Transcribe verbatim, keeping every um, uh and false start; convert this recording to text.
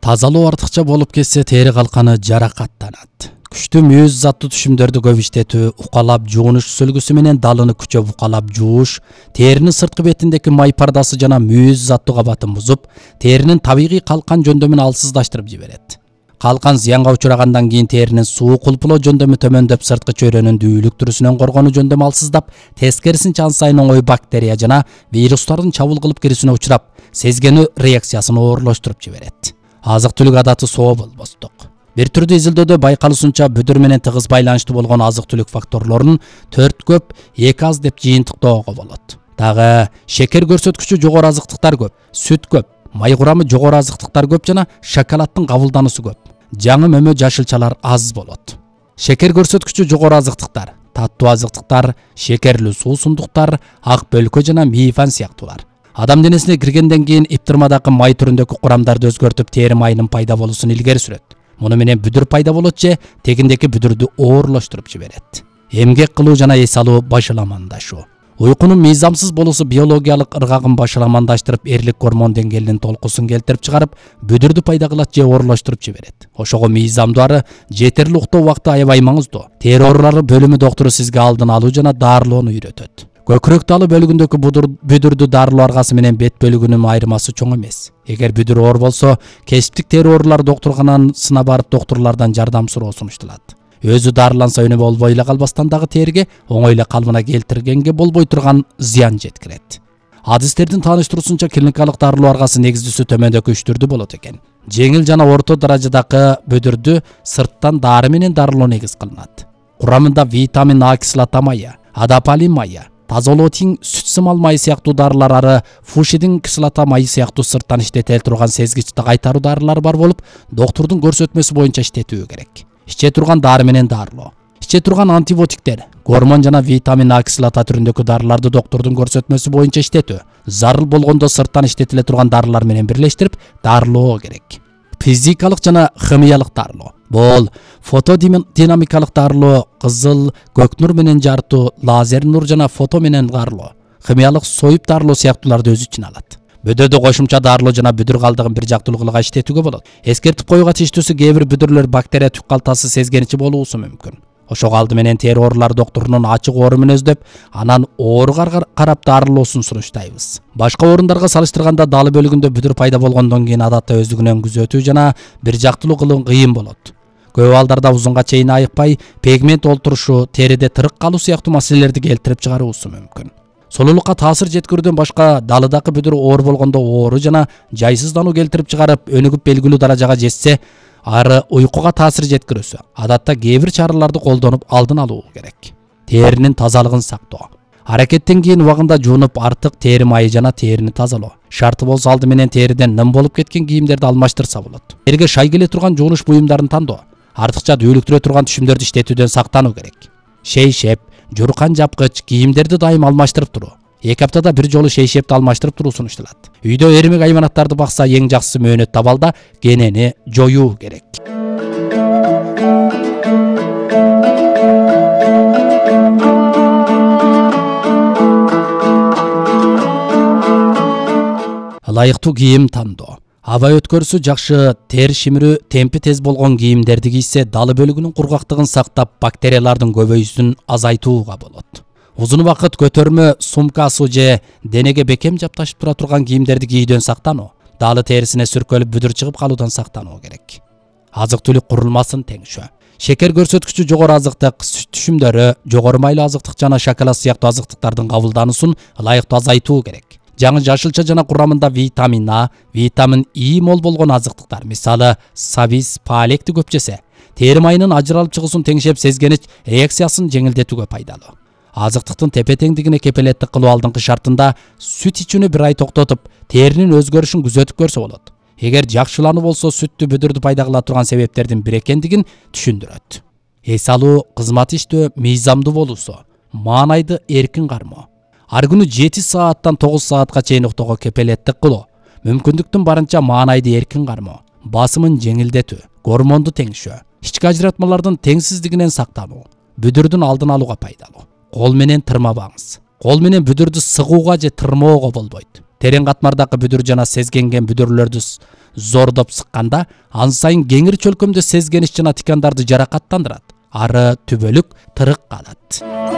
Тазалоо артыкча болуп кетсе тери калканы жаракаттанат. Күчтүү мүйүз заттуу түшүмдөрдү көп иштетүү, укалап жуунуш сүлгүсү менен далыны күчөп укалап жууш, теринин сырткы бетиндеги май пардасы жана мүйүз заттуу кабатын бузуп, теринин табигый калкан жөндөмүн алсыздаштырып жиберет. Калкан зыянга учурагандан кийин теринин суу кулпулоо жөндөмү төмөндөп, сырткы чөйрөнүн дүүлүк түрүсүнөн коргонуу жөндөмү алсыздап, тескерисинче ан сайын оңой бактерия жана вирустардын чабуул кылып кирүүсүнө учурап, сезгенүү реакциясын оорлоштуруп жиберет. Азык-түлүк адаты соо болбостук. Бир түрдүү изилдөөдө байкалышынча бүдүр менен тыгыз байланыштуу болгон азык-түлүк факторлорун төрт көп, эки аз деп жыйынтыктоого болот. Дагы шекер көрсөткүчү жогору азыктыктар көп, сүт көп, май курамы жогору азыктыктар көп жана шоколаддын кабылдануусу көп. Жаңы мөмө жашылчалар аз болот. Шекер көрсөткүчү жогору азыктыктар, таттуу азыктыктар, шекерлүү суусундуктар, ак бөлкө жана мейфан сыяктуулар. Адам денесине киргенден кийин иптирмадагы май түрүндөгү курамдарды өзгөртүп, тери майынын пайда болуусун илгери сүрөт. Муну менен бүдүр пайда болот же тегиндеги бүдүрдү оорлоштуруп жиберет. Эмгек кылуу жана эс алуу башаламандашуу. Уйкунун мыйзамсыз болуусу биологиялык ыргагын башаламандаштырып, эрлик гормон деңгээлинин толкусун келтирип чыгарып, бүдүрдү пайда кылат же оорлоштуруп жиберет. Ошого мыйзамдуу ары жетерли уктоо убакыты аябай маңыздуу. Тери оорулары бөлүмү доктору сизге алдын алуу жана дарылоону үйрөтөт. Көкүрөк талы бөлүгүндөгү бүдүрдү дарылоо аргасы менен бет бөлүгүнүн айырмасы чоң эмес. Эгер бүдүр оор болсо, кесиптик тери оорулар доктурканасына барып доктурлардан жардам суроо сунушталат. Өзү дарыланса өнү болбой эле калбастан дагы териге оңой эле калыбына келтиргенге болбой турган зыян жеткирет. Адистердин тааныштыруусунча клиникалык дарылоо аргасы негиздүүсү төмөндөгү үч түрдүү болот экен. Жеңил жана орто даражадагы бүдүрдү сырттан дары менен дарылоо негиз кылынат. Курамында витамин А кислота майы, адапалин майы, тазолотин сүт сымал майы сыяктуу дарылар ары фушидин кислота майы сыяктуу сырттан иштетиле турган сезгичти кайтаруу дарылары бар болуп, доктурдун көрсөтмөсү боюнча иштетүү керек. Иче турган дары менен дарылоо. Иче турган антибиотиктер, гормон жана витамин А кислота түрүндөгү дарыларды доктурдун көрсөтмөсү боюнча иштетүү. Зарыл болгондо сырттан иштетиле турган дарылар менен бирлештирип дарылоо керек. Физикалык жана химиялык дарылоо. Бул фотодинамикалык дарылоо, кызыл, көк нур менен жарытуу, лазер нур жана фото менен дарылоо. Химиялык союп дарылоо сыяктууларды өз ичине алат. Бүдүрдү кошумча дарылоо жана бүдүр калдыгын бир жактуулугуга иштетүүгө болот. Эскертип коюуга тийиштүүсү кээ бир бүдүрлөр бактерия түп калтасы сезгеничи болуусу мүмкүн. Ошого алды менен тери оорулар доктурунун ачык оору өздөп, анан ооруга карап дарылоосун сунуштайбыз. Башка оорундарга салыштырганда далы бөлүгүндө бүдүр пайда болгондон кийин адатта өздүгүнөн күзөтүү жана бир жактуулуу кылуу кыйын болот. Көп балдарда узунга чейин айыкпай, пигмент олтурушу, териде тырык калуу сыяктуу маселелерди келтирип чыгаруусу мүмкүн. Солулукка таасир жеткирүүдөн башка далыдагы бүдүр оор болгондо оору жана жайсыздануу келтирип чыгарып, өнүгүп белгилүү даражага жетсе, ары уйкуга таасир жеткирүүсү. Адатта кээ бир чараларды колдонуп алдын алуу керек. Теринин тазалыгын сактоо. Аракеттен кийин убагында жуунуп, артык тери майы жана терини тазалоо. Шарты болсо алды менен териден ным болуп кеткен кийимдерди алмаштырса болот. Терге шай келе турган жуунуш буюмдарын тандоо. Артыкча дүүлүктүрө турган түшүмдөрдү иштетүүдөн сактануу керек. Шейшеп, журкан жапкыч, кийимдерди дайым алмаштырып туруу. Эки аптада бир жолу шейшепти алмаштырып туруу сунушталат. Үйдө эрмек айванаттарды бакса эң жакшысы мөөнөт табалда кенени жоюу керек. Ылайыктуу кийим тандоо. Аба өткөрүүсү жакшы, тери шимирүү, темпи тез болгон кийимдерди кийсе, далы бөлүгүнүн кургактыгын сактап, бактериялардын көбөйүүсүн азайтууга болот. Узун убакыт көтөрмө сумкасы же денеге бекем жапташып тура турган кийимдерди кийүүдөн сактануу, далы терисине сүркөлүп бүдүр чыгып калуудан сактануу керек. Азык-түлүк курулмасын теңшөө. Шекер көрсөткүчү жогору азыктык, сүт түшүмдөрү, жогору майлуу азыктык жана шоколад сыяктуу азыктыктардын кабылдануусун ылайыктуу азайтуу керек. Жаңы жашылча жана курамында витамин А, витамин И мол болгон азыктыктар, мисалы сабиз, паалекти көп жесе, тери майынын ажыралып чыгуусун теңшеп, сезгенич реакциясын жеңилдетүүгө пайдалуу. Азыктыктын тепе-теңдигине кепилеттик кылуу алдыңкы шартында сүт ичүүнү бир ай токтотуп, теринин өзгөрүшүн күзөтүп көрсө болот. Эгер жакшылануу болсо, сүттү бүдүрдү пайда кыла турган себептердин бири экендигин түшүндүрөт. Эс алуу, кызмат иштөө, мыйзамдуу болуусу, маанайды эркин кармоо. Ар күнү жети сааттан тогуз саатка чейин уктоого кепилеттик кылуу, мүмкүндүктүн барынча маанайды эркин кармоо, басымын жеңилдетүү, гормонду теңшөө, ички ажыратмалардын теңсиздигинен сактануу, бүдүрдүн алдын алууга пайдалуу. Кол менен тырмабаңыз. Кол менен бүдүрдү сыгууга же тырмоого болбойт. Терең катмардагы бүдүр жана сезгенген бүдүрлөрдү зордоп сыкканда, ан сайын кеңир чөлкөмдө сезгениш жана тикандарды жаракаттандырат. Ары түбөлүк тырык калат.